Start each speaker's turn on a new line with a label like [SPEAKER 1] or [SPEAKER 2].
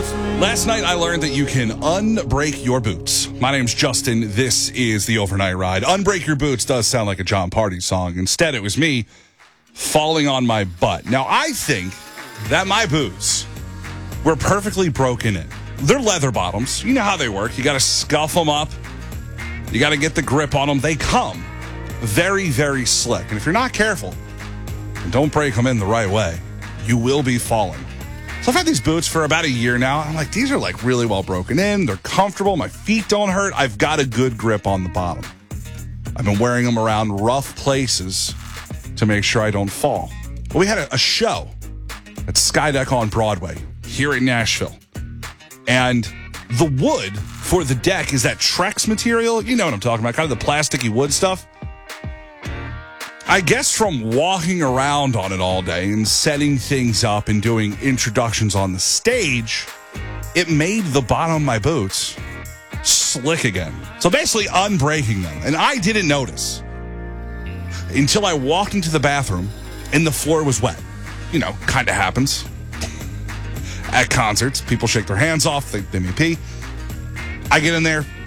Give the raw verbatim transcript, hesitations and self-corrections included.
[SPEAKER 1] Last night I learned that you can unbreak your boots. My name's Justin. This is the Overnight Ride. Unbreak your boots does sound like a John Party song. Instead, it was me falling on my butt. Now, I think that my boots were perfectly broken in. They're leather bottoms. You know how they work. You got to scuff them up. You got to get the grip on them. They come very, very slick. And if you're not careful and don't break them in the right way, you will be falling. So I've had these boots for about a year now. I'm like, these are like really well broken in. They're comfortable. My feet don't hurt. I've got a good grip on the bottom. I've been wearing them around rough places to make sure I don't fall. Well, we had a, a show at Skydeck on Broadway here in Nashville. And the wood for the deck is that Trex material. You know what I'm talking about, kind of the plasticky wood stuff. I guess from walking around on it all day and setting things up and doing introductions on the stage, it made the bottom of my boots slick again. So basically unbreaking them. And I didn't notice until I walked into the bathroom and the floor was wet. You know, kind of happens. At concerts, people shake their hands off, they, they may pee. I get in there,